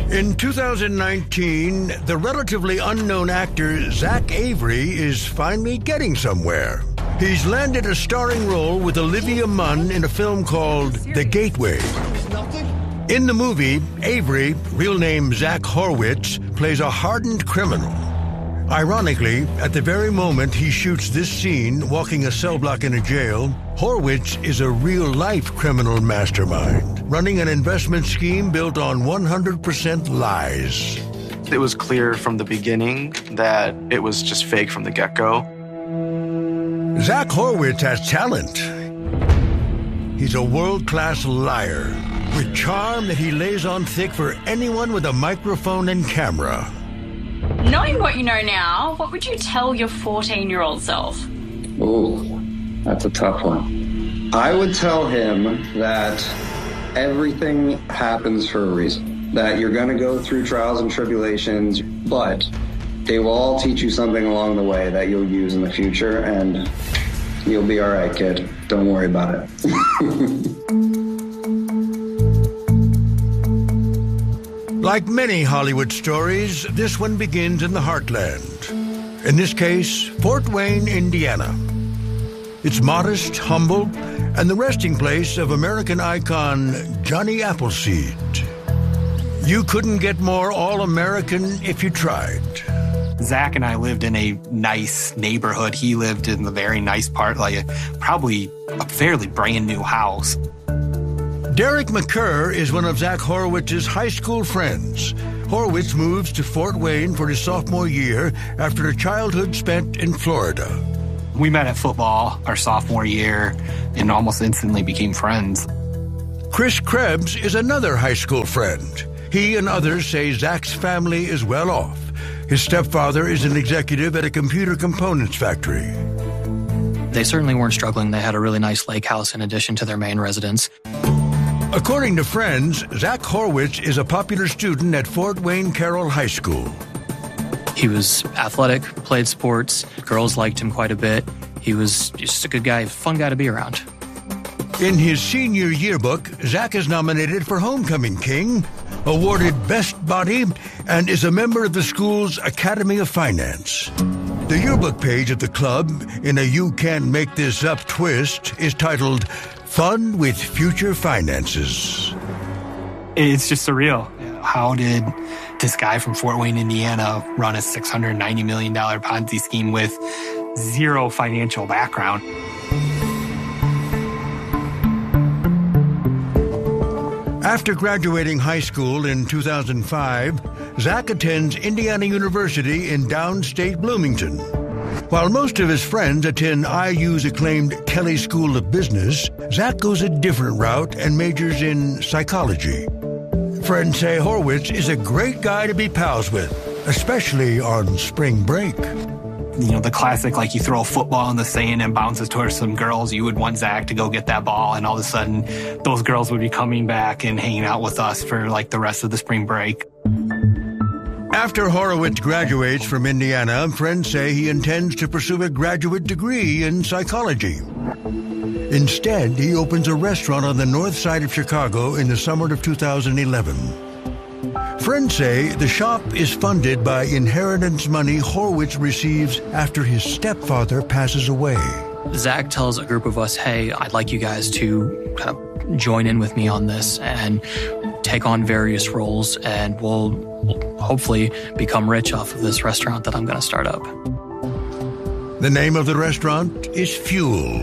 In 2019, the relatively unknown actor Zach Avery is finally getting somewhere. He's landed a starring role with Olivia Munn in a film called The Gateway. In the movie, Avery, real name Zach Horwitz, plays a hardened criminal. Ironically, at the very moment he shoots this scene walking a cell block in a jail, Horwitz is a real-life criminal mastermind, running an investment scheme built on 100% lies. It was clear from the beginning that it was just fake from the get-go. Zach Horwitz has talent. He's a world-class liar, with charm that he lays on thick for anyone with a microphone and camera. Knowing what you know now, what would you tell your 14-year-old self? Ooh, that's a tough one. I would tell him that everything happens for a reason. That you're going to go through trials and tribulations, but they will all teach you something along the way that you'll use in the future, and you'll be all right, kid. Don't worry about it. Like many Hollywood stories, this one begins in the heartland. In this case, Fort Wayne, Indiana. It's modest, humble, and the resting place of American icon Johnny Appleseed. You couldn't get more all-American if you tried. Zach and I lived in a nice neighborhood. He lived in the very nice part, like probably a fairly brand new house. Derek McCurr is one of Zach Horwitz's high school friends. Horwitz moves to Fort Wayne for his sophomore year after a childhood spent in Florida. We met at football our sophomore year and almost instantly became friends. Chris Krebs is another high school friend. He and others say Zach's family is well off. His stepfather is an executive at a computer components factory. They certainly weren't struggling. They had a really nice lake house in addition to their main residence. According to friends, Zach Horwitz is a popular student at Fort Wayne Carroll High School. He was athletic, played sports. Girls liked him quite a bit. He was just a good guy, fun guy to be around. In his senior yearbook, Zach is nominated for Homecoming King, awarded Best Body, and is a member of the school's Academy of Finance. The yearbook page of the club, in a You Can't Make This Up twist, is titled Fun with Future Finances. It's just surreal. How did this guy from Fort Wayne, Indiana, run a $690 million Ponzi scheme with zero financial background? After graduating high school in 2005, Zach attends Indiana University in downstate Bloomington. While most of his friends attend IU's acclaimed Kelley School of Business, Zach goes a different route and majors in psychology. Friends say Horwitz is a great guy to be pals with, especially on spring break. You know, the classic, like you throw a football in the sand and bounces towards some girls. You would want Zach to go get that ball, and all of a sudden, those girls would be coming back and hanging out with us for like the rest of the spring break. After Horowitz graduates from Indiana, friends say he intends to pursue a graduate degree in psychology. Instead, he opens a restaurant on the north side of Chicago in the summer of 2011. Friends say the shop is funded by inheritance money Horwitz receives after his stepfather passes away. Zach tells a group of us, hey, I'd like you guys to kind of join in with me on this and take on various roles, and we'll hopefully become rich off of this restaurant that I'm going to start up. The name of the restaurant is Fuel.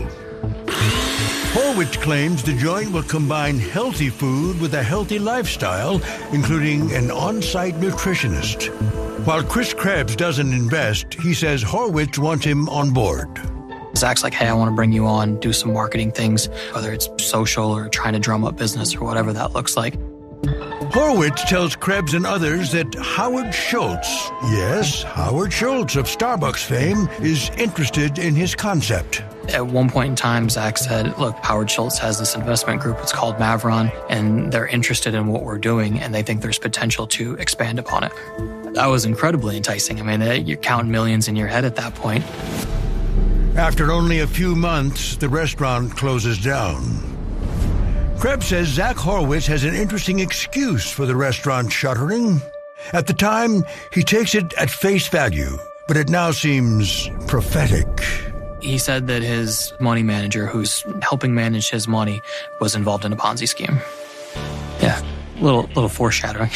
Horwitz claims the joint will combine healthy food with a healthy lifestyle, including an on-site nutritionist. While Chris Krebs doesn't invest, he says Horwitz wants him on board. Zach's like, hey, I want to bring you on, do some marketing things, whether it's social or trying to drum up business or whatever that looks like. Horwitz tells Krebs and others that Howard Schultz, yes, Howard Schultz of Starbucks fame, is interested in his concept. At one point in time, Zach said, look, Howard Schultz has this investment group. It's called Mavron, and they're interested in what we're doing, and they think there's potential to expand upon it. That was incredibly enticing. I mean, you're counting millions in your head at that point. After only a few months, the restaurant closes down. Krebs says Zach Horowitz has an interesting excuse for the restaurant shuttering. At the time, he takes it at face value, but it now seems prophetic. He said that his money manager, who's helping manage his money, was involved in a Ponzi scheme. Yeah, little foreshadowing.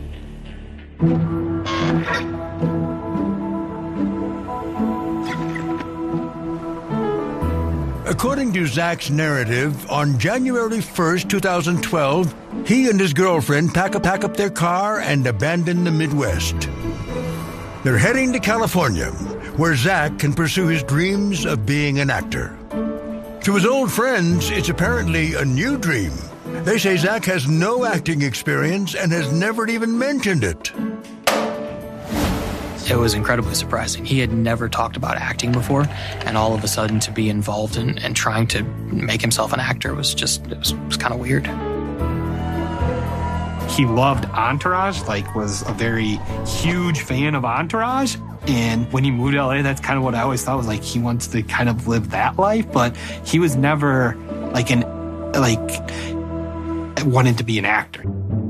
According to Zach's narrative, on January 1st, 2012, he and his girlfriend pack up their car and abandon the Midwest. They're heading to California, where Zach can pursue his dreams of being an actor. To his old friends, it's apparently a new dream. They say Zach has no acting experience and has never even mentioned it. It was incredibly surprising. He had never talked about acting before, and all of a sudden to be involved in and trying to make himself an actor was kind of weird. He loved Entourage, was a very huge fan of Entourage. And when he moved to LA, that's kind of what I always thought was he wants to kind of live that life, but he was never wanted to be an actor.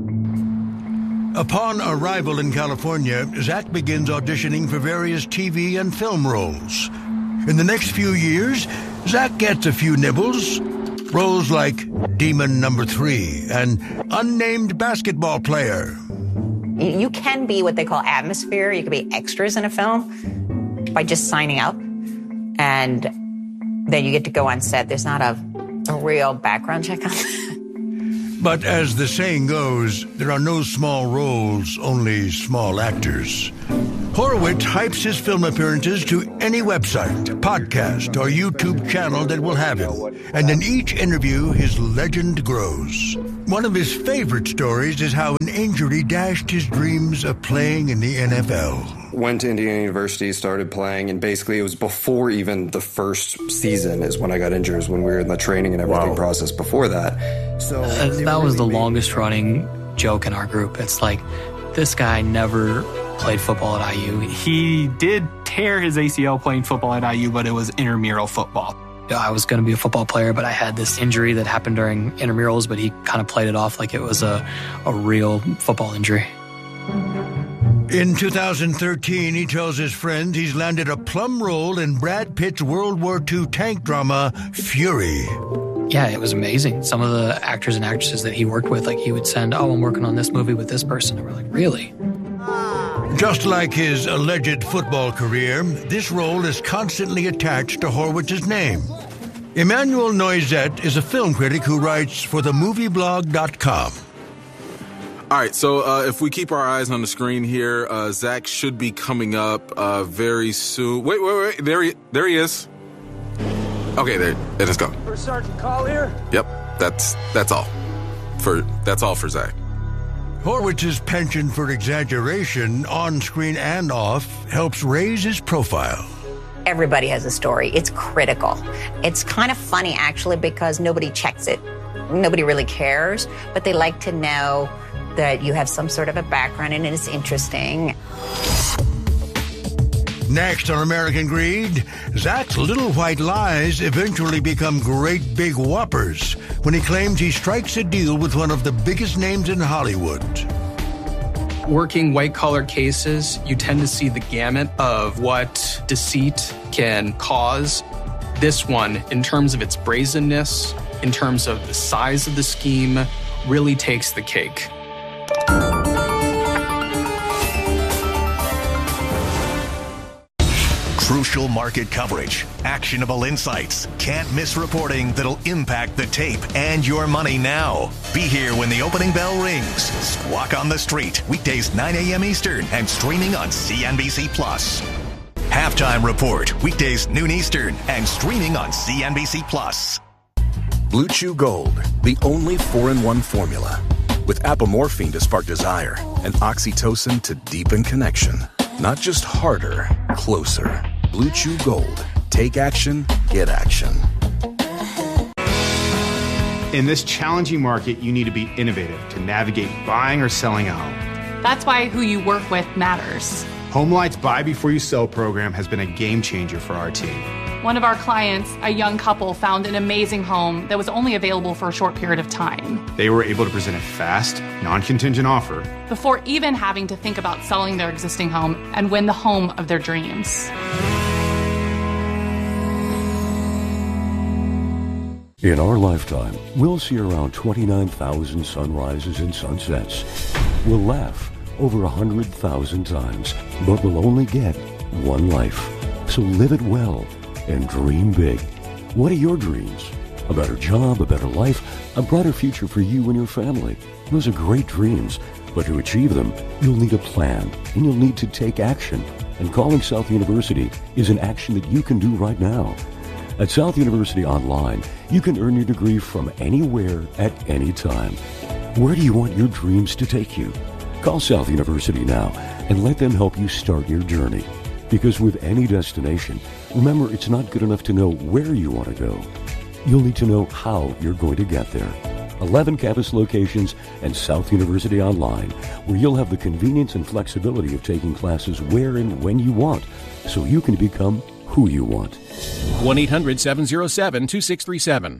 Upon arrival in California, Zach begins auditioning for various TV and film roles. In the next few years, Zach gets a few nibbles. Roles like Demon Number 3 and Unnamed Basketball Player. You can be what they call atmosphere. You can be extras in a film by just signing up. And then you get to go on set. There's not a real background check on that. But as the saying goes, there are no small roles, only small actors. Horowitz hypes his film appearances to any website, podcast, or YouTube channel that will have him. And in each interview, his legend grows. One of his favorite stories is how an injury dashed his dreams of playing in the NFL. Went to Indiana University, started playing, and basically it was before even the first season is when I got injured, when we were in the training and everything process before that. So that was the longest running joke in our group. It's this guy never played football at IU. He did tear his ACL playing football at IU, but it was intramural football. I was going to be a football player, but I had this injury that happened during intramurals, but he kind of played it off like it was a real football injury. In 2013, he tells his friend he's landed a plum role in Brad Pitt's World War II tank drama, Fury. Yeah, it was amazing. Some of the actors and actresses that he worked with, he would send, I'm working on this movie with this person. And we're like, really? Just like his alleged football career, this role is constantly attached to Horowitz's name. Emmanuel Noisette is a film critic who writes for themovieblog.com. All right, so if we keep our eyes on the screen here, Zach should be coming up very soon. Wait. There he is. Okay, there it is gone. First Sergeant Call here? Yep, that's all. That's all for Zach. Horowitz's penchant for exaggeration, on screen and off, helps raise his profile. Everybody has a story. It's critical. It's kind of funny, actually, because nobody checks it. Nobody really cares, but they like to know that you have some sort of a background and it's interesting. Next on American Greed, Zach's little white lies eventually become great big whoppers when he claims he strikes a deal with one of the biggest names in Hollywood. Working white-collar cases, you tend to see the gamut of what deceit can cause. This one, in terms of its brazenness, in terms of the size of the scheme, really takes the cake. Crucial market coverage, actionable insights, can't miss reporting that'll impact the tape and your money now. Be here when the opening bell rings. Squawk on the Street, weekdays 9 a.m. Eastern and streaming on CNBC+. Halftime Report, weekdays noon Eastern and streaming on CNBC+. Blue Chew Gold, the only 4-in-1 formula. With apomorphine to spark desire and oxytocin to deepen connection. Not just harder, closer. Blue Chew Gold. Take action, get action. In this challenging market, you need to be innovative to navigate buying or selling a home. That's why who you work with matters. HomeLight's Buy Before You Sell program has been a game changer for our team. One of our clients, a young couple, found an amazing home that was only available for a short period of time. They were able to present a fast, non-contingent offer before even having to think about selling their existing home and win the home of their dreams. In our lifetime, we'll see around 29,000 sunrises and sunsets. We'll laugh over 100,000 times, but we'll only get one life. So live it well and dream big. What are your dreams? A better job, a better life, a brighter future for you and your family. Those are great dreams, but to achieve them, you'll need a plan and you'll need to take action. And calling South University is an action that you can do right now. At South University Online, you can earn your degree from anywhere at any time. Where do you want your dreams to take you? Call South University now and let them help you start your journey. Because with any destination, remember, it's not good enough to know where you want to go. You'll need to know how you're going to get there. 11 campus locations and South University Online, where you'll have the convenience and flexibility of taking classes where and when you want, so you can become who you want. 1-800-707-2637.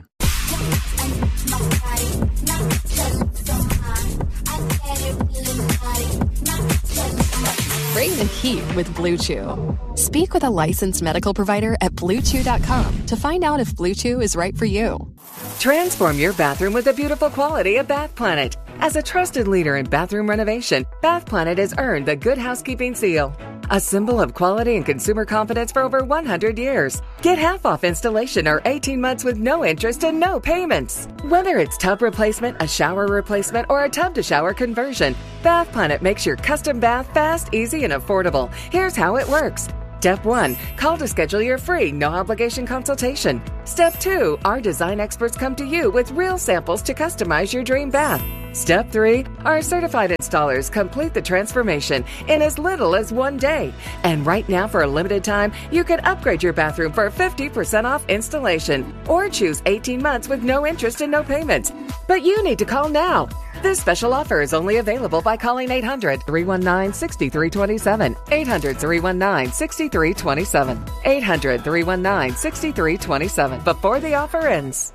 Bring the heat with Blue Chew. Speak with a licensed medical provider at BlueChew.com to find out if Blue Chew is right for you. Transform your bathroom with the beautiful quality of Bath Planet. As a trusted leader in bathroom renovation, Bath Planet has earned the Good Housekeeping seal, a symbol of quality and consumer confidence for over 100 years. Get half off installation or 18 months with no interest and no payments. Whether it's tub replacement, a shower replacement, or a tub-to-shower conversion, Bath Planet makes your custom bath fast, easy, and affordable. Here's how it works. Step 1, call to schedule your free, no-obligation consultation. Step 2, our design experts come to you with real samples to customize your dream bath. Step 3, our certified installers complete the transformation in as little as 1 day. And right now, for a limited time, you can upgrade your bathroom for 50% off installation or choose 18 months with no interest and no payments. But you need to call now. This special offer is only available by calling 800-319-6327. 800-319-6327. 800-319-6327 before the offer ends.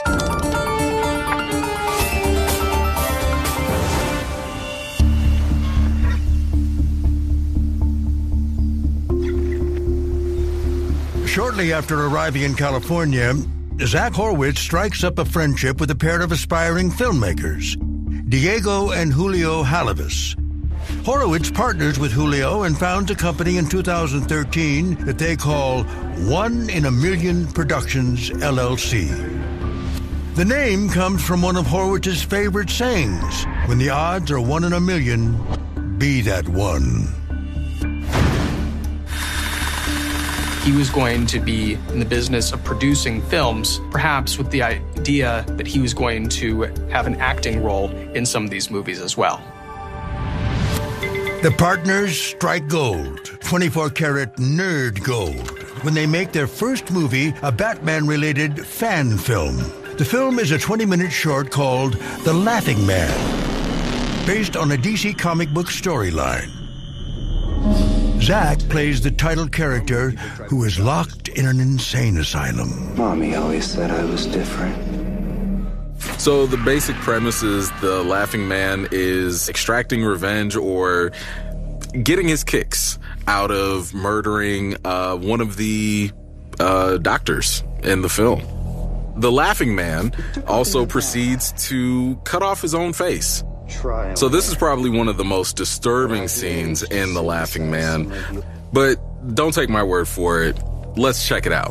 Shortly after arriving in California, Zach Horowitz strikes up a friendship with a pair of aspiring filmmakers, Diego and Julio Halavis. Horowitz partners with Julio and founds a company in 2013 that they call 1 in a Million Productions, LLC. The name comes from one of Horowitz's favorite sayings: when the odds are 1 in a million, be that one. He was going to be in the business of producing films, perhaps with the idea that he was going to have an acting role in some of these movies as well. The partners strike gold, 24-karat nerd gold, when they make their first movie, a Batman-related fan film. The film is a 20-minute short called The Laughing Man, based on a DC comic book storyline. Zach plays the title character who is locked in an insane asylum. Mommy always said I was different. So the basic premise is the Laughing Man is extracting revenge or getting his kicks out of murdering one of the doctors in the film. The Laughing Man also proceeds to cut off his own face. So this is probably one of the most disturbing scenes in The Laughing Man, but don't take my word for it. Let's check it out.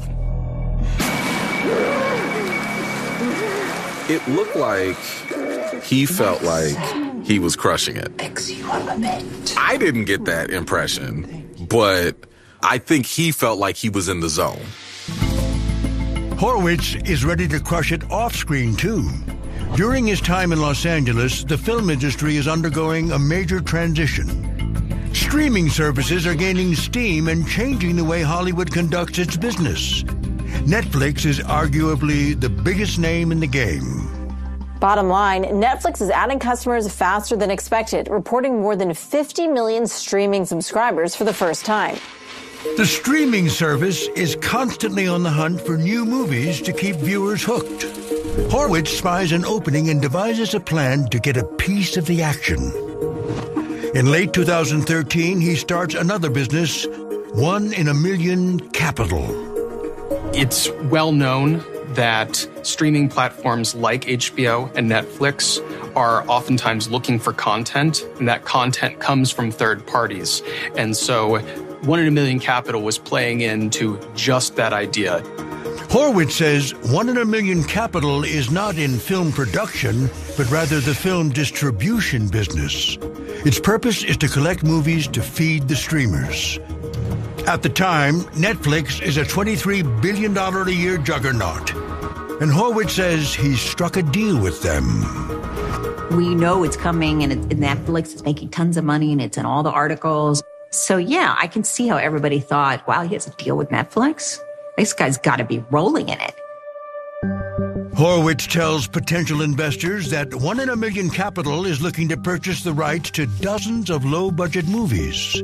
It looked like he felt like he was crushing it. I didn't get that impression, but I think he felt like he was in the zone. Horowitz is ready to crush it off-screen, too. During his time in Los Angeles, the film industry is undergoing a major transition. Streaming services are gaining steam and changing the way Hollywood conducts its business. Netflix is arguably the biggest name in the game. Bottom line, Netflix is adding customers faster than expected, reporting more than 50 million streaming subscribers for the first time. The streaming service is constantly on the hunt for new movies to keep viewers hooked. Horwitz spies an opening and devises a plan to get a piece of the action. In late 2013, he starts another business, 1 in a Million Capital. It's well known that streaming platforms like HBO and Netflix are oftentimes looking for content, and that content comes from third parties. And so 1 in a Million Capital was playing into just that idea. Horwitz says 1 in a Million Capital is not in film production, but rather the film distribution business. Its purpose is to collect movies to feed the streamers. At the time, Netflix is a $23 billion a year juggernaut. And Horwitz says he's struck a deal with them. We know it's coming, and Netflix is making tons of money, and it's in all the articles. So yeah, I can see how everybody thought, wow, he has a deal with Netflix? This guy's got to be rolling in it. Horwitz tells potential investors that 1 in a Million Capital is looking to purchase the rights to dozens of low-budget movies.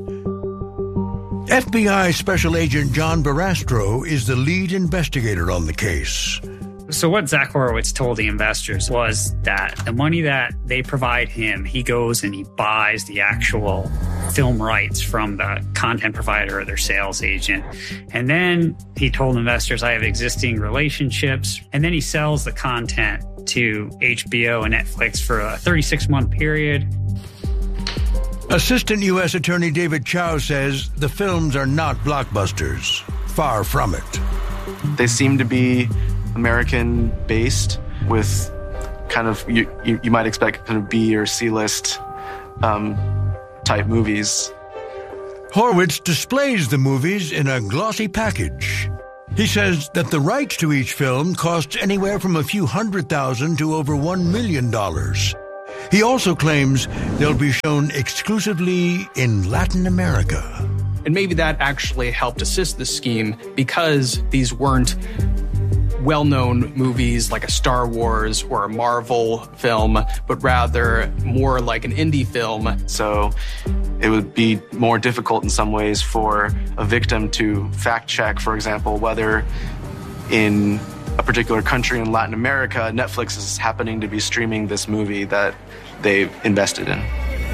FBI Special Agent John Barastro is the lead investigator on the case. So what Zach Horowitz told the investors was that the money that they provide him, he goes and he buys the actual film rights from the content provider or their sales agent. And then he told investors, I have existing relationships. And then he sells the content to HBO and Netflix for a 36-month period. Assistant U.S. Attorney David Chow says the films are not blockbusters. Far from it. They seem to be American-based with kind of, you might expect kind of B or C-list type movies. Horwitz displays the movies in a glossy package. He says that the rights to each film cost anywhere from a few $100,000 to over $1 million. He also claims they'll be shown exclusively in Latin America. And maybe that actually helped assist the scheme because these weren't well-known movies like a Star Wars or a Marvel film, but rather more like an indie film. So it would be more difficult in some ways for a victim to fact check, for example, whether in a particular country in Latin America, Netflix is happening to be streaming this movie that they've invested in.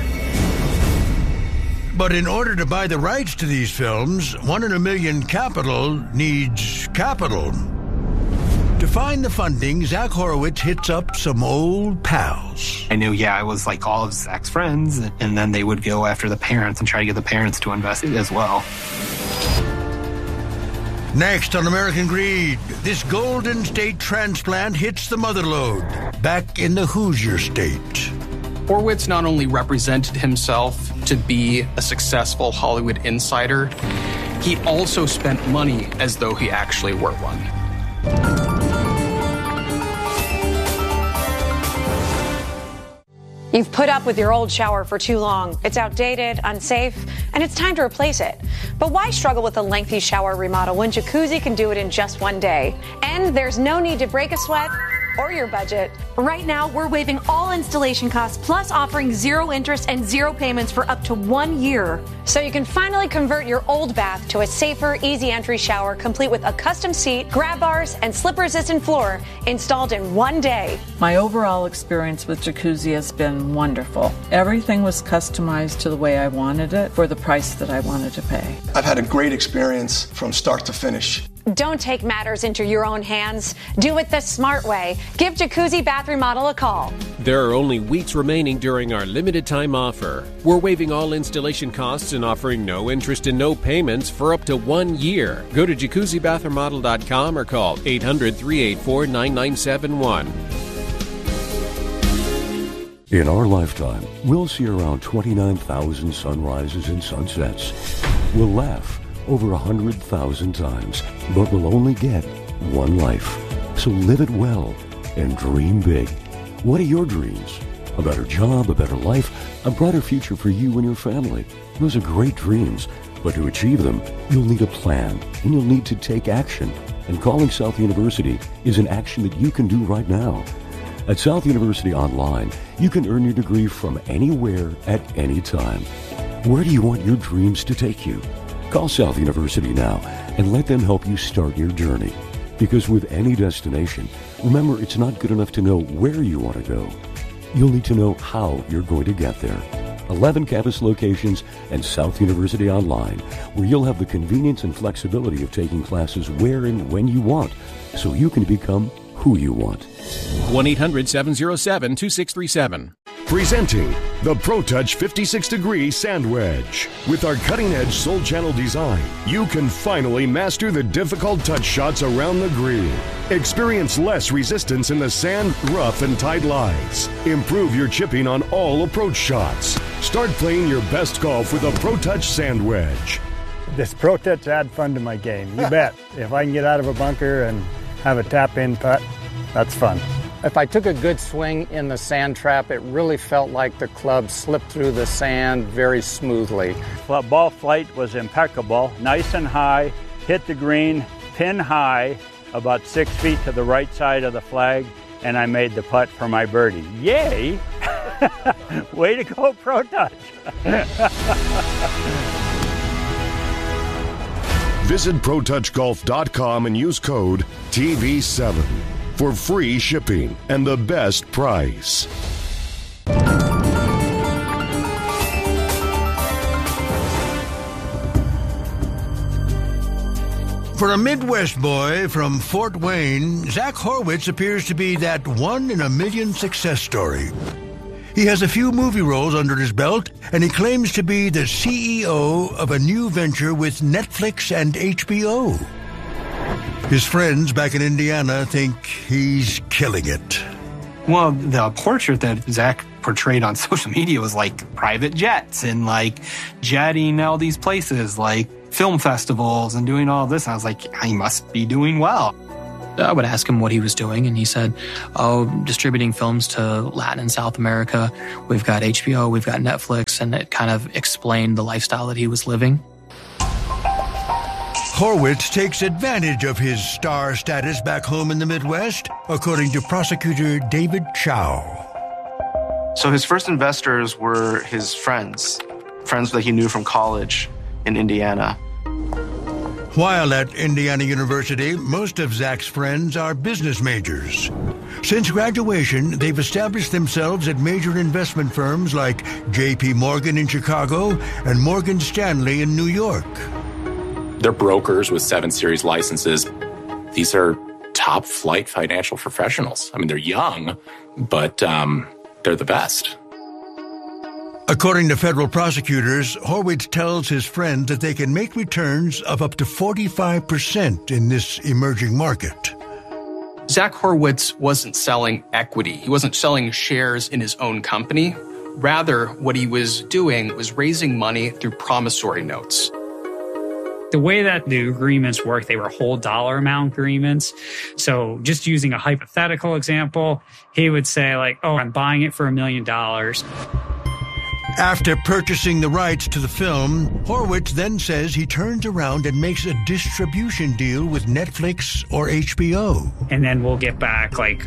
But in order to buy the rights to these films, 1 in a Million Capital needs capital. To find the funding, Zach Horowitz hits up some old pals. I knew, it was like all of Zach's friends, and then they would go after the parents and try to get the parents to invest it as well. Next on American Greed, this Golden State transplant hits the mother lode, back in the Hoosier State. Horwitz not only represented himself to be a successful Hollywood insider, he also spent money as though he actually were one. You've put up with your old shower for too long. It's outdated, unsafe, and it's time to replace it. But why struggle with a lengthy shower remodel when Jacuzzi can do it in just one day? And there's no need to break a sweat or your budget. Right now, we're waiving all installation costs, plus offering 0 interest and 0 payments for up to 1 year. So you can finally convert your old bath to a safer, easy entry shower, complete with a custom seat, grab bars, and slip-resistant floor installed in 1 day. My overall experience with Jacuzzi has been wonderful. Everything was customized to the way I wanted it for the price that I wanted to pay. I've had a great experience from start to finish. Don't take matters into your own hands. Do it the smart way. Give Jacuzzi Bath Remodel a call. There are only weeks remaining during our limited time offer. We're waiving all installation costs and offering no interest and no payments for up to 1 year. Go to jacuzzibathremodel.com or call 800-384-9971. In our lifetime, we'll see around 29,000 sunrises and sunsets. We'll laugh over 100,000 times, but we'll only get one life. So live it well and dream big. What are your dreams? A better job, a better life, a brighter future for you and your family. Those are great dreams, but to achieve them, you'll need a plan, and you'll need to take action. And calling South University is an action that you can do right now. At South University Online, you can earn your degree from anywhere at any time. Where do you want your dreams to take you? Call South University now and let them help you start your journey. Because with any destination, remember, it's not good enough to know where you want to go. You'll need to know how you're going to get there. 11 campus locations and South University Online, where you'll have the convenience and flexibility of taking classes where and when you want, so you can become who you want. 1-800-707-2637. Presenting the ProTouch 56-degree sand wedge. With our cutting-edge Soul Channel design, you can finally master the difficult touch shots around the green. Experience less resistance in the sand, rough, and tight lies. Improve your chipping on all approach shots. Start playing your best golf with a ProTouch sand wedge. This ProTouch add fun to my game, you bet. If I can get out of a bunker and have a tap-in putt, that's fun. If I took a good swing in the sand trap, it really felt like the club slipped through the sand very smoothly. Ball flight was impeccable, nice and high, hit the green, pin high, about 6 feet to the right side of the flag, and I made the putt for my birdie. Yay! Way to go, ProTouch! Visit ProTouchGolf.com and use code TV7 for free shipping and the best price. For a Midwest boy from Fort Wayne, Zach Horwitz appears to be that one-in-a-million success story. He has a few movie roles under his belt, and he claims to be the CEO of a new venture with Netflix and HBO. His friends back in Indiana think he's killing it. Well, the portrait that Zach portrayed on social media was like private jets and like jetting all these places, like film festivals and doing all this. And I was like, he must be doing well. I would ask him what he was doing, and he said, distributing films to Latin and South America. We've got HBO, we've got Netflix, and it kind of explained the lifestyle that he was living. Horwitz takes advantage of his star status back home in the Midwest, according to prosecutor David Chow. So his first investors were his friends that he knew from college in Indiana. While at Indiana University, most of Zach's friends are business majors. Since graduation, they've established themselves at major investment firms like J.P. Morgan in Chicago and Morgan Stanley in New York. They're brokers with 7 Series licenses. These are top flight financial professionals. I mean, they're young, but they're the best. According to federal prosecutors, Horwitz tells his friends that they can make returns of up to 45% in this emerging market. Zach Horwitz wasn't selling equity. He wasn't selling shares in his own company. Rather, what he was doing was raising money through promissory notes. The way that the agreements work, they were whole dollar amount agreements. So just using a hypothetical example, he would say like, I'm buying it for $1 million. After purchasing the rights to the film, Horwitz then says he turns around and makes a distribution deal with Netflix or HBO. And then we'll get back like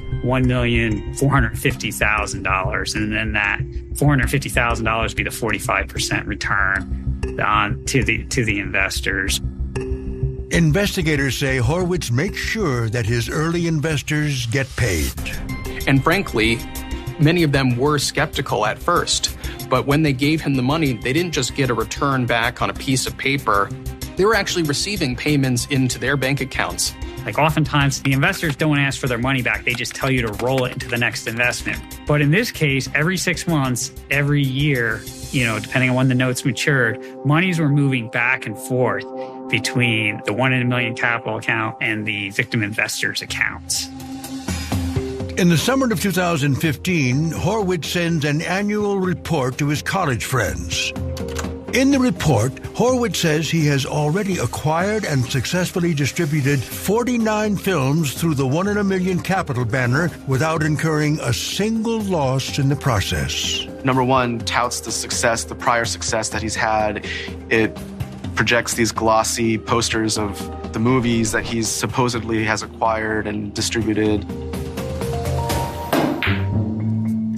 $1,450,000. And then that $450,000 would be the 45% return to the investors. Investigators say Horwitz makes sure that his early investors get paid. And frankly, many of them were skeptical at first. But when they gave him the money, they didn't just get a return back on a piece of paper. They were actually receiving payments into their bank accounts. Like oftentimes, the investors don't ask for their money back. They just tell you to roll it into the next investment. But in this case, every 6 months, every year, depending on when the notes matured, monies were moving back and forth between the 1 in a million capital account and the victim investors' accounts. In the summer of 2015, Horwitz sends an annual report to his college friends. In the report, Horwitz says he has already acquired and successfully distributed 49 films through the 1 in a million capital banner without incurring a single loss in the process. Number one, touts the prior success that he's had. It projects these glossy posters of the movies that he supposedly has acquired and distributed.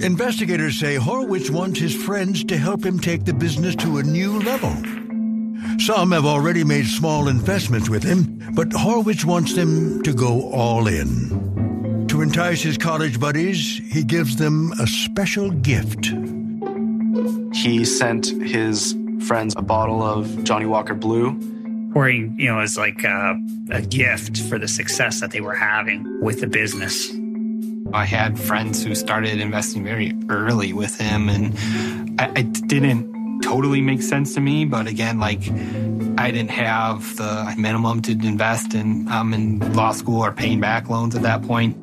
Investigators say Horwitz wants his friends to help him take the business to a new level. Some have already made small investments with him, but Horwitz wants them to go all in. To entice his college buddies, he gives them a special gift. He sent his friends a bottle of Johnnie Walker Blue. Pouring, as like a gift for the success that they were having with the business. I had friends who started investing very early with him, and it didn't totally make sense to me. But again, I didn't have the minimum to invest, and I'm in law school or paying back loans at that point.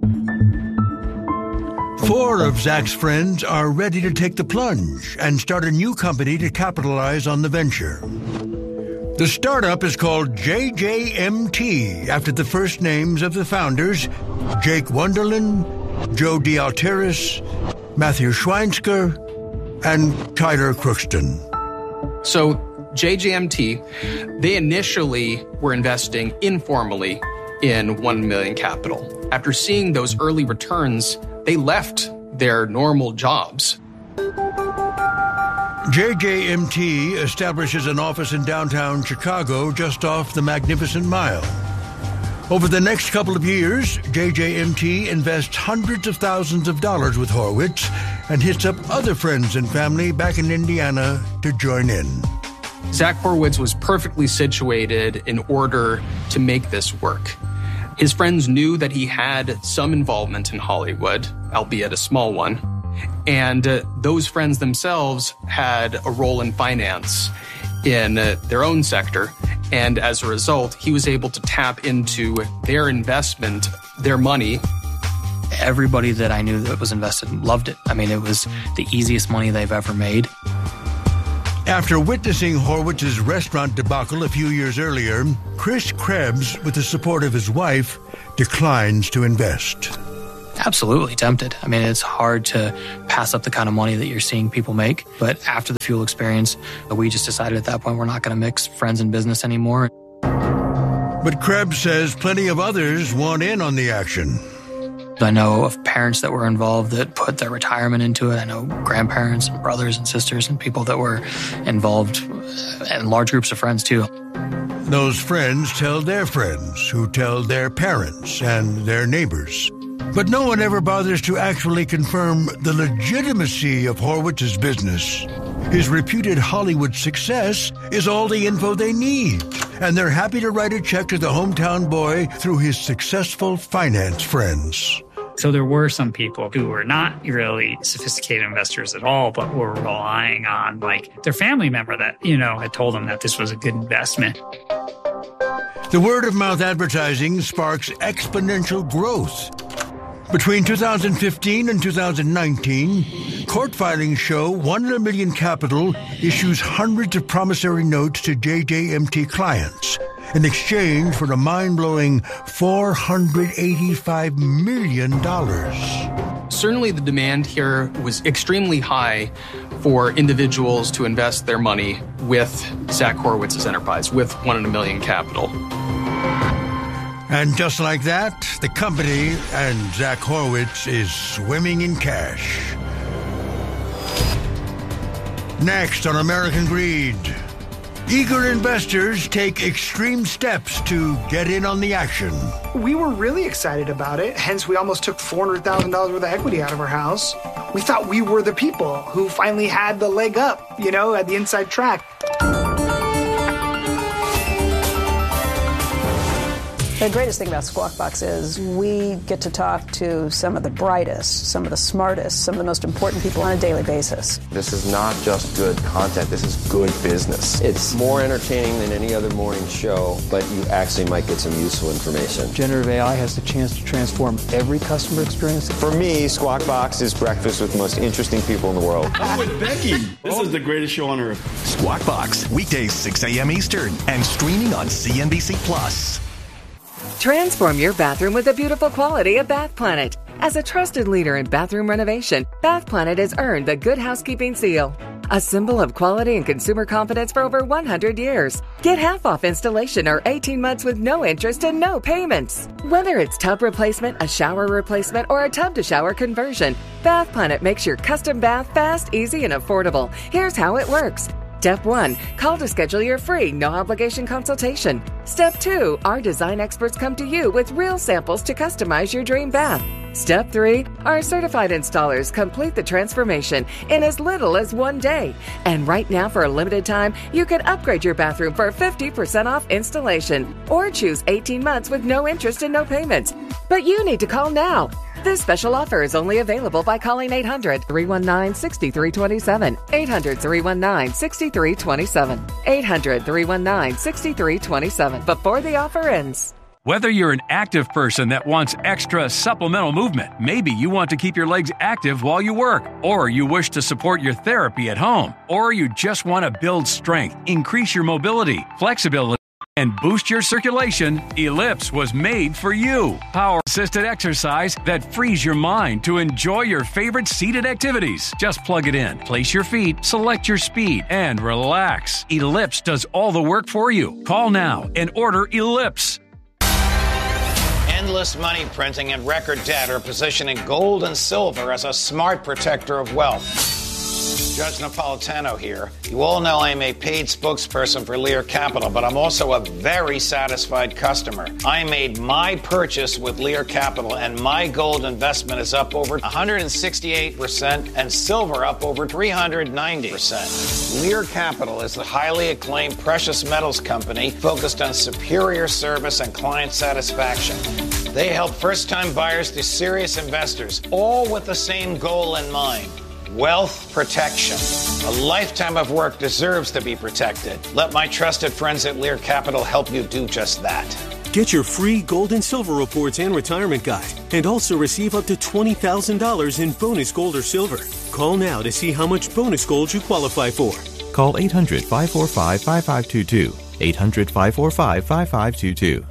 4 of Zach's friends are ready to take the plunge and start a new company to capitalize on the venture. The startup is called JJMT, after the first names of the founders, Jake Wunderlin, Joe D'Alteris, Matthew Schweinsker, and Tyler Crookston. So JJMT, they initially were investing informally in 1 million capital. After seeing those early returns, they left their normal jobs. JJMT establishes an office in downtown Chicago just off the Magnificent Mile. Over the next couple of years, JJMT invests hundreds of thousands of dollars with Horwitz and hits up other friends and family back in Indiana to join in. Zach Horwitz was perfectly situated in order to make this work. His friends knew that he had some involvement in Hollywood, albeit a small one. And those friends themselves had a role in finance in their own sector. And as a result, he was able to tap into their investment, their money. Everybody that I knew that was invested loved it. I mean, it was the easiest money they've ever made. After witnessing Horwitz's restaurant debacle a few years earlier, Chris Krebs, with the support of his wife, declines to invest. Absolutely tempted. I mean, it's hard to pass up the kind of money that you're seeing people make. But after the fuel experience, we just decided at that point we're not going to mix friends and business anymore. But Krebs says plenty of others want in on the action. I know of parents that were involved that put their retirement into it. I know grandparents and brothers and sisters and people that were involved, and large groups of friends too. Those friends tell their friends, who tell their parents and their neighbors. But no one ever bothers to actually confirm the legitimacy of Horwitz's business. His reputed Hollywood success is all the info they need, and they're happy to write a check to the hometown boy through his successful finance friends. So there were some people who were not really sophisticated investors at all, but were relying on their family member that, had told them that this was a good investment. The word-of-mouth advertising sparks exponential growth. Between 2015 and 2019, court filings show 1 in a million Capital issues hundreds of promissory notes to JJMT clients in exchange for a mind-blowing $485 million. Certainly the demand here was extremely high for individuals to invest their money with Zach Horwitz's enterprise, with 1 in a million Capital. And just like that, the company and Zach Horwitz is swimming in cash. Next on American Greed, eager investors take extreme steps to get in on the action. We were really excited about it, hence we almost took $400,000 worth of equity out of our house. We thought we were the people who finally had the leg up, at the inside track. The greatest thing about Squawk Box is we get to talk to some of the brightest, some of the smartest, some of the most important people on a daily basis. This is not just good content, this is good business. It's more entertaining than any other morning show, but you actually might get some useful information. Generative AI has the chance to transform every customer experience. For me, Squawk Box is breakfast with the most interesting people in the world. I'm with Becky. This is the greatest show on earth. Squawk Box, weekdays 6 a.m. Eastern, and streaming on CNBC Plus. Transform your bathroom with the beautiful quality of Bath Planet. As a trusted leader in bathroom renovation, Bath Planet has earned the Good Housekeeping seal, a symbol of quality and consumer confidence for over 100 years. Get half off installation or 18 months with no interest and no payments. Whether it's tub replacement, a shower replacement, or a tub-to-shower conversion, Bath Planet makes your custom bath fast, easy, and affordable. Here's how it works. Step 1, call to schedule your free, no-obligation consultation. Step 2, our design experts come to you with real samples to customize your dream bath. Step 3, our certified installers complete the transformation in as little as 1 day. And right now, for a limited time, you can upgrade your bathroom for 50% off installation or choose 18 months with no interest and no payments. But you need to call now. This special offer is only available by calling 800-319-6327. 800-319-6327. 800-319-6327 before the offer ends. Whether you're an active person that wants extra supplemental movement, maybe you want to keep your legs active while you work, or you wish to support your therapy at home, or you just want to build strength, increase your mobility, flexibility, and boost your circulation, Ellipse was made for you. Power-assisted exercise that frees your mind to enjoy your favorite seated activities. Just plug it in, place your feet, select your speed, and relax. Ellipse does all the work for you. Call now and order Ellipse. Endless money printing and record debt are positioning gold and silver as a smart protector of wealth. Judge Napolitano here. You all know I'm a paid spokesperson for Lear Capital, but I'm also a very satisfied customer. I made my purchase with Lear Capital, and my gold investment is up over 168% and silver up over 390%. Lear Capital is the highly acclaimed precious metals company focused on superior service and client satisfaction. They help first-time buyers to serious investors, all with the same goal in mind. Wealth protection. A lifetime of work deserves to be protected. Let my trusted friends at Lear Capital help you do just that. Get your free gold and silver reports and retirement guide, and also receive up to $20,000 in bonus gold or silver. Call now to see how much bonus gold you qualify for. Call 800-545-5522. 800-545-5522.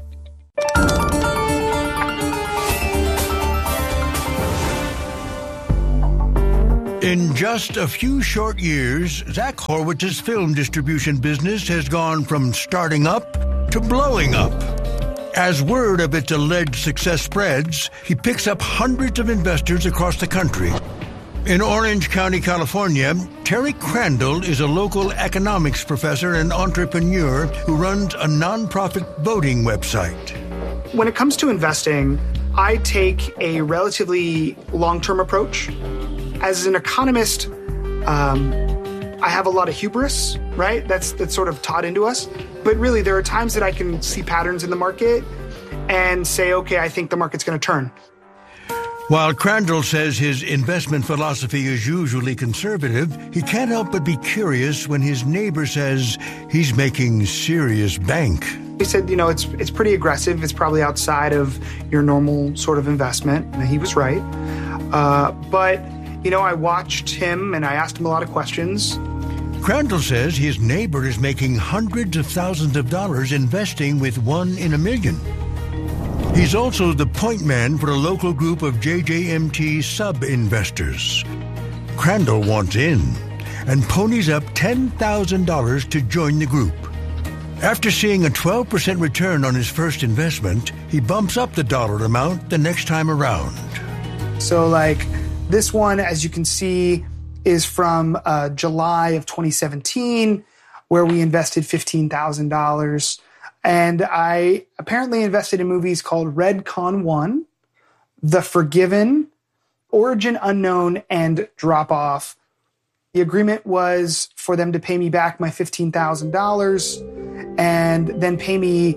In just a few short years, Zach Horwitz's film distribution business has gone from starting up to blowing up. As word of its alleged success spreads, he picks up hundreds of investors across the country. In Orange County, California, Terry Crandall is a local economics professor and entrepreneur who runs a nonprofit voting website. When it comes to investing, I take a relatively long-term approach. As an economist, I have a lot of hubris, right? That's sort of taught into us. But really, there are times that I can see patterns in the market and say, okay, I think the market's going to turn. While Crandall says his investment philosophy is usually conservative, he can't help but be curious when his neighbor says he's making serious bank. He said, it's pretty aggressive. It's probably outside of your normal sort of investment. And he was right. But I watched him and I asked him a lot of questions. Crandall says his neighbor is making hundreds of thousands of dollars investing with 1 in a million. He's also the point man for a local group of JJMT sub-investors. Crandall wants in and ponies up $10,000 to join the group. After seeing a 12% return on his first investment, he bumps up the dollar amount the next time around. So this one, as you can see, is from July of 2017, where we invested $15,000. And I apparently invested in movies called Red Con 1, The Forgiven, Origin Unknown, and Drop Off. The agreement was for them to pay me back my $15,000 and then pay me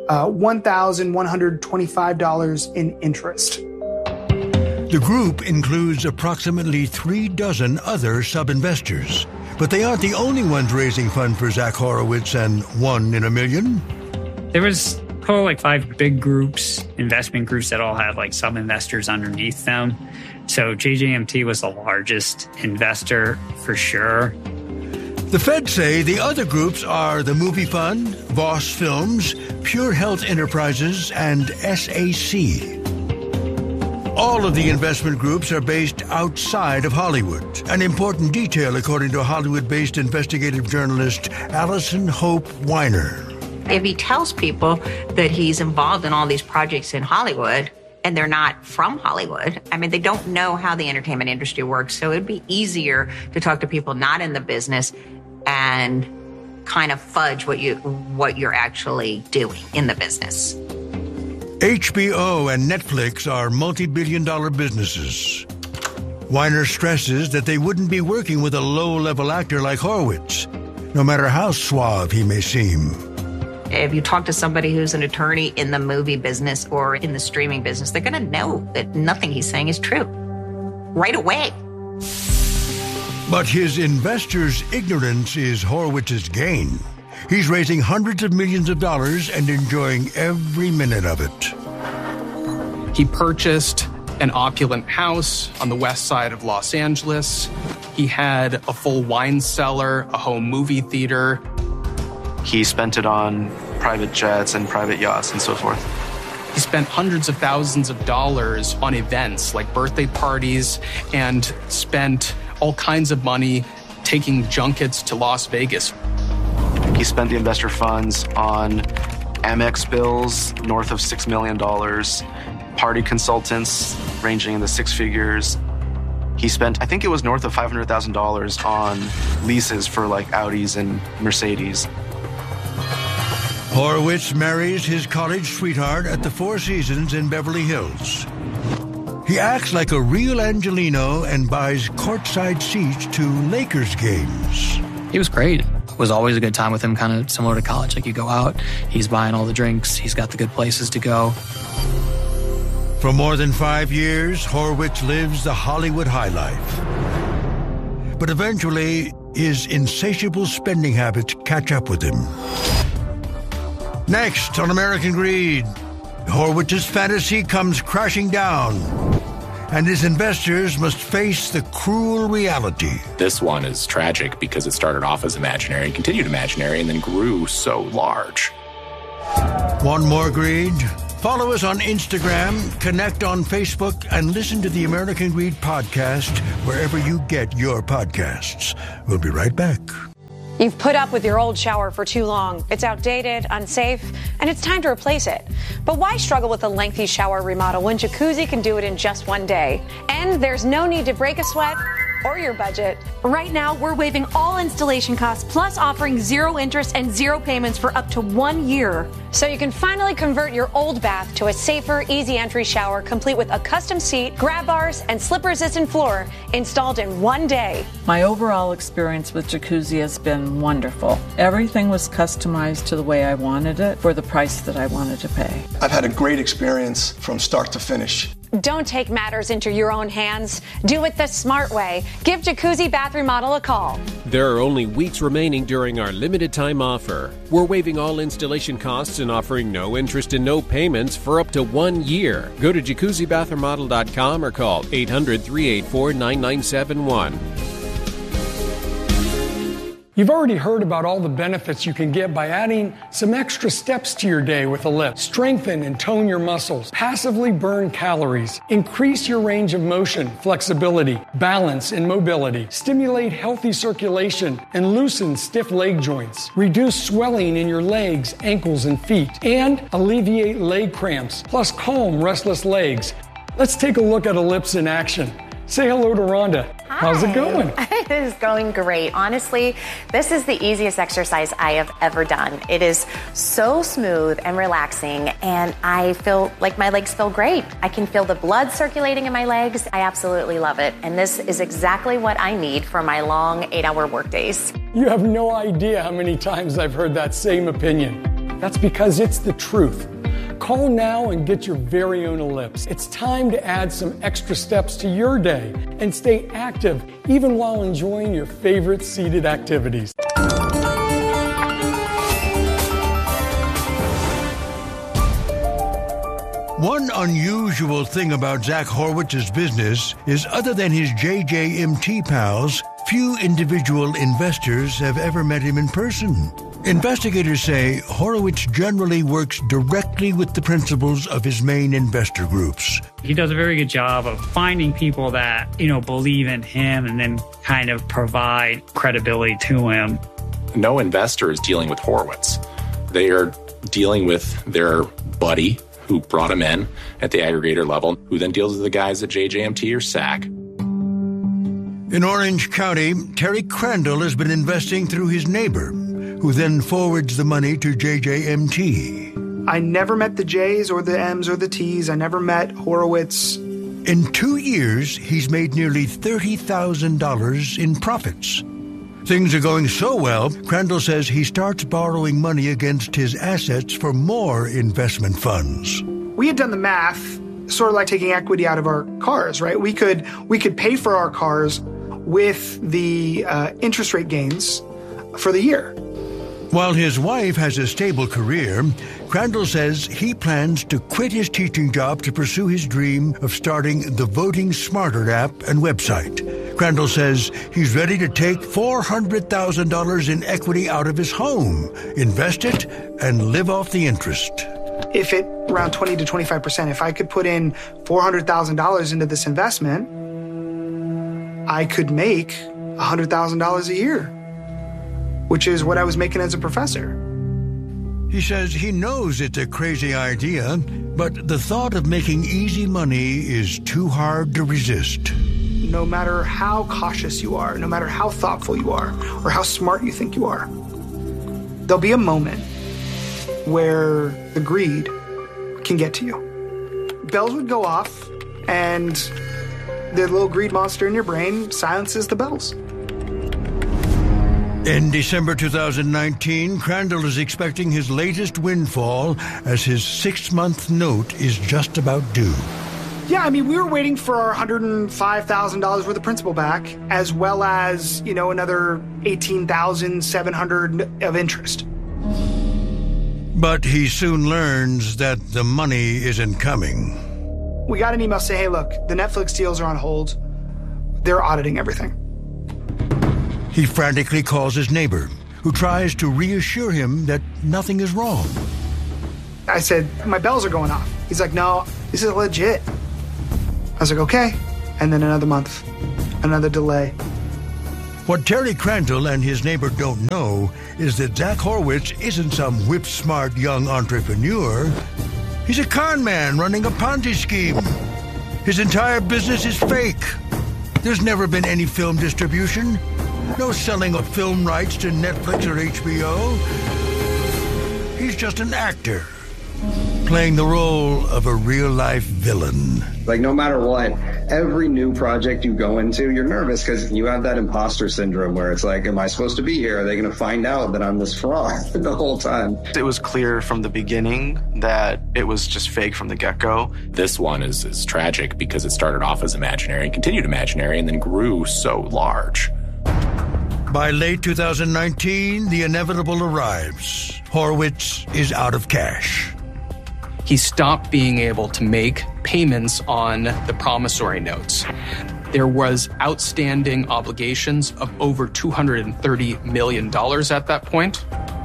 $1,125 in interest. The group includes approximately 36 other sub-investors, but they aren't the only ones raising funds for Zach Horwitz and 1 in a million. There was probably 5 big groups, investment groups that all had sub-investors underneath them. So JJMT was the largest investor for sure. The Feds say the other groups are the Movie Fund, Voss Films, Pure Health Enterprises, and SAC. All of the investment groups are based outside of Hollywood, an important detail according to Hollywood-based investigative journalist Allison Hope Weiner. If he tells people that he's involved in all these projects in Hollywood and they're not from Hollywood, they don't know how the entertainment industry works, so it'd be easier to talk to people not in the business and kind of fudge what you're actually doing in the business. HBO and Netflix are multi-billion-dollar businesses. Weiner stresses that they wouldn't be working with a low-level actor like Horowitz, no matter how suave he may seem. If you talk to somebody who's an attorney in the movie business or in the streaming business, they're going to know that nothing he's saying is true right away. But his investors' ignorance is Horowitz's gain. He's raising hundreds of millions of dollars and enjoying every minute of it. He purchased an opulent house on the west side of Los Angeles. He had a full wine cellar, a home movie theater. He spent it on private jets and private yachts and so forth. He spent hundreds of thousands of dollars on events like birthday parties and spent all kinds of money taking junkets to Las Vegas. He spent the investor funds on Amex bills north of $6 million, party consultants ranging in the six figures. He spent, I think it was north of $500,000 on leases for like Audis and Mercedes. Horowitz marries his college sweetheart at the Four Seasons in Beverly Hills. He acts like a real Angelino and buys courtside seats to Lakers games. He was great. It was always a good time with him, kind of similar to college. Like, you go out, he's buying all the drinks, he's got the good places to go. For more than 5 years, Horowitz lives the Hollywood high life. But eventually, his insatiable spending habits catch up with him. Next on American Greed, Horowitz's fantasy comes crashing down, and his investors must face the cruel reality. This one is tragic because it started off as imaginary, continued imaginary, and then grew so large. Want more greed? Follow us on Instagram, connect on Facebook, and listen to the American Greed podcast wherever you get your podcasts. We'll be right back. You've put up with your old shower for too long. It's outdated, unsafe, and it's time to replace it. But why struggle with a lengthy shower remodel when Jacuzzi can do it in just one day? And there's no need to break a sweat or your budget. Right now, we're waiving all installation costs, plus offering 0 interest and 0 payments for up to 1 year. So you can finally convert your old bath to a safer, easy entry shower, complete with a custom seat, grab bars, and slip-resistant floor installed in 1 day. My overall experience with Jacuzzi has been wonderful. Everything was customized to the way I wanted it for the price that I wanted to pay. I've had a great experience from start to finish. Don't take matters into your own hands. Do it the smart way. Give Jacuzzi Bath Remodel a call. There are only weeks remaining during our limited time offer. We're waiving all installation costs and offering no interest and no payments for up to 1 year. Go to jacuzzibathremodel.com or call 800-384-9971. You've already heard about all the benefits you can get by adding some extra steps to your day with Ellipse. Strengthen and tone your muscles, passively burn calories, increase your range of motion, flexibility, balance, and mobility, stimulate healthy circulation, and loosen stiff leg joints, reduce swelling in your legs, ankles, and feet, and alleviate leg cramps, plus calm restless legs. Let's take a look at Ellipse in action. Say hello to Rhonda. Hi. How's it going? It is going great. Honestly, this is the easiest exercise I have ever done. It is so smooth and relaxing, and I feel like my legs feel great. I can feel the blood circulating in my legs. I absolutely love it. And this is exactly what I need for my long 8-hour work days. You have no idea how many times I've heard that same opinion. That's because it's the truth. Call now and get your very own Ellipse. It's time to add some extra steps to your day and stay active even while enjoying your favorite seated activities. One unusual thing about Zach Horowitz's business is, other than his JJMT pals, few individual investors have ever met him in person. Investigators say Horowitz generally works directly with the principals of his main investor groups. He does a very good job of finding people that, believe in him and then kind of provide credibility to him. No investor is dealing with Horowitz. They are dealing with their buddy who brought him in at the aggregator level, who then deals with the guys at JJMT or SAC. In Orange County, Terry Crandall has been investing through his neighbor, who then forwards the money to JJMT. I never met the J's or the M's or the T's. I never met Horowitz. In 2 years, he's made nearly $30,000 in profits. Things are going so well, Crandall says he starts borrowing money against his assets for more investment funds. We had done the math, sort of like taking equity out of our cars, right? We could pay for our cars with the interest rate gains for the year. While his wife has a stable career, Crandall says he plans to quit his teaching job to pursue his dream of starting the Voting Smarter app and website. Crandall says he's ready to take $400,000 in equity out of his home, invest it, and live off the interest. If it around 20 to 25%, if I could put in $400,000 into this investment, I could make $100,000 a year, which is what I was making as a professor. He says he knows it's a crazy idea, but the thought of making easy money is too hard to resist. No matter how cautious you are, no matter how thoughtful you are, or how smart you think you are, there'll be a moment where the greed can get to you. Bells would go off, and the little greed monster in your brain silences the bells. In December 2019, Crandall is expecting his latest windfall as his 6-month note is just about due. Yeah, I mean, we were waiting for our $105,000 worth of principal back, as well as, another $18,700 of interest. But he soon learns that the money isn't coming. We got an email saying, hey, look, the Netflix deals are on hold. They're auditing everything. He frantically calls his neighbor, who tries to reassure him that nothing is wrong. I said, my bells are going off. He's like, no, this is legit. I was like, okay. And then another month, another delay. What Terry Crandall and his neighbor don't know is that Zach Horowitz isn't some whip-smart young entrepreneur. He's a con man running a Ponzi scheme. His entire business is fake. There's never been any film distribution. No selling of film rights to Netflix or HBO. He's just an actor, playing the role of a real-life villain. Like, no matter what, every new project you go into, you're nervous because you have that imposter syndrome where it's like, am I supposed to be here? Are they going to find out that I'm this fraud the whole time? It was clear from the beginning that it was just fake from the get-go. This one is tragic because it started off as imaginary and continued imaginary and then grew so large. By late 2019, the inevitable arrives. Horowitz is out of cash. He stopped being able to make payments on the promissory notes. There was outstanding obligations of over $230 million at that point.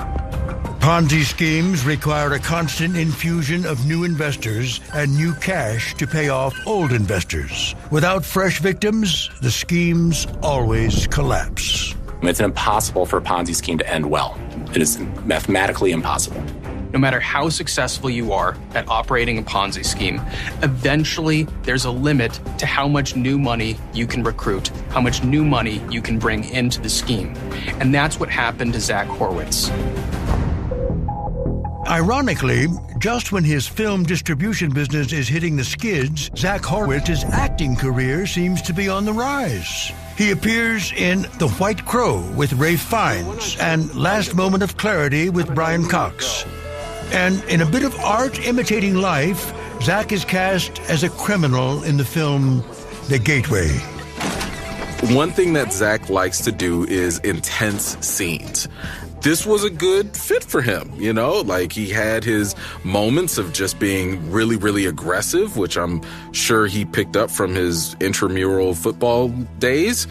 Ponzi schemes require a constant infusion of new investors and new cash to pay off old investors. Without fresh victims, the schemes always collapse. It's impossible for a Ponzi scheme to end well. It is mathematically impossible. No matter how successful you are at operating a Ponzi scheme, eventually there's a limit to how much new money you can recruit, how much new money you can bring into the scheme. And that's what happened to Zach Horowitz. Ironically, just when his film distribution business is hitting the skids, Zach Horowitz's acting career seems to be on the rise. He appears in The White Crow with Ralph Fiennes and Last Moment of Clarity with Brian Cox. And in a bit of art imitating life, Zach is cast as a criminal in the film The Gateway. One thing that Zach likes to do is intense scenes. This was a good fit for him, like he had his moments of just being really, really aggressive, which I'm sure he picked up from his intramural football days.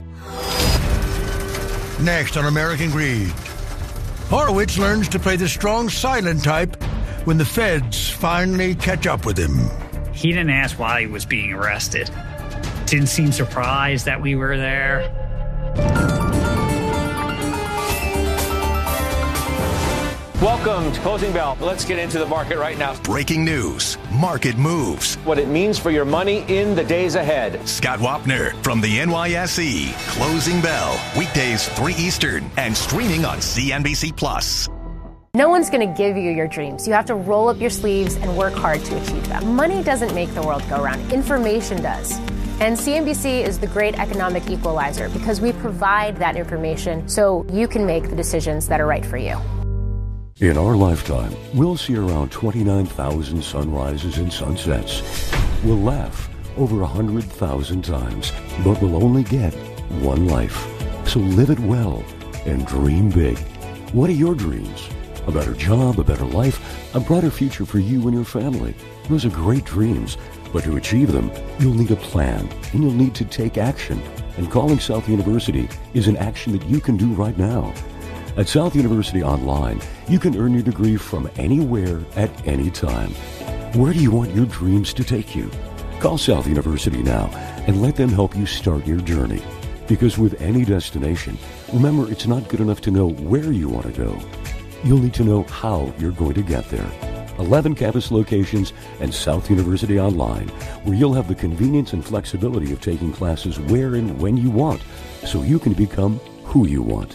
Next on American Greed, Horowitz learns to play the strong silent type when the feds finally catch up with him. He didn't ask why he was being arrested. Didn't seem surprised that we were there. Welcome to Closing Bell. Let's get into the market right now. Breaking news, market moves, what it means for your money in the days ahead. Scott Wapner from the NYSE. Closing Bell, weekdays 3 Eastern and streaming on CNBC Plus. No one's going to give you your dreams. You have to roll up your sleeves and work hard to achieve them. Money doesn't make the world go round. Information does. And CNBC is the great economic equalizer because we provide that information so you can make the decisions that are right for you. In our lifetime, we'll see around 29,000 sunrises and sunsets. We'll laugh over 100,000 times, but we'll only get one life. So live it well and dream big. What are your dreams? A better job, a better life, a brighter future for you and your family. Those are great dreams, but to achieve them, you'll need a plan and you'll need to take action. And calling South University is an action that you can do right now. At South University Online, you can earn your degree from anywhere at any time. Where do you want your dreams to take you? Call South University now and let them help you start your journey. Because with any destination, remember it's not good enough to know where you want to go. You'll need to know how you're going to get there. 11 campus locations and South University Online, where you'll have the convenience and flexibility of taking classes where and when you want, so you can become who you want.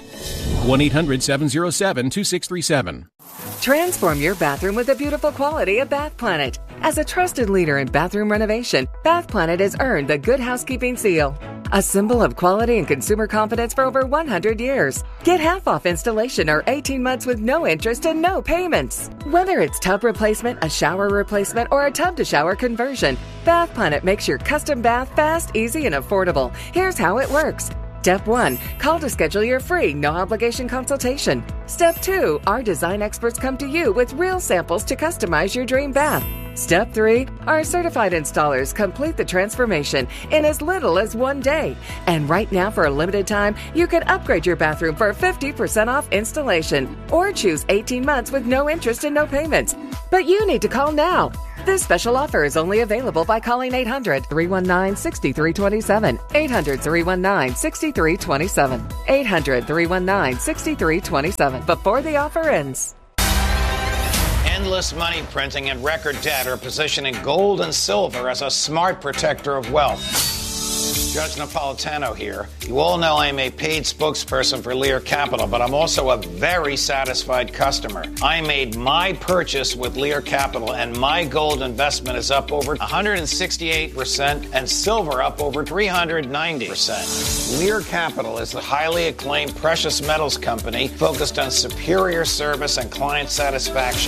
1-800-707-2637. Transform your bathroom with the beautiful quality of Bath Planet. As a trusted leader in bathroom renovation, Bath Planet has earned the Good Housekeeping seal, a symbol of quality and consumer confidence for over 100 years. Get half off installation or 18 months with no interest and no payments. Whether it's tub replacement, a shower replacement, or a tub-to-shower conversion, Bath Planet makes your custom bath fast, easy, and affordable. Here's how it works. Step 1, call to schedule your free, no-obligation consultation. Step 2, our design experts come to you with real samples to customize your dream bath. Step 3, our certified installers complete the transformation in as little as 1 day. And right now, for a limited time, you can upgrade your bathroom for 50% off installation or choose 18 months with no interest and no payments. But you need to call now. This special offer is only available by calling 800-319-6327. 800-319-6327. 800-319-6327. Before the offer ends. Endless money printing and record debt are positioning gold and silver as a smart protector of wealth. Judge Napolitano here. You all know I'm a paid spokesperson for Lear Capital, but I'm also a very satisfied customer. I made my purchase with Lear Capital, and my gold investment is up over 168% and silver up over 390%. Lear Capital is the highly acclaimed precious metals company focused on superior service and client satisfaction.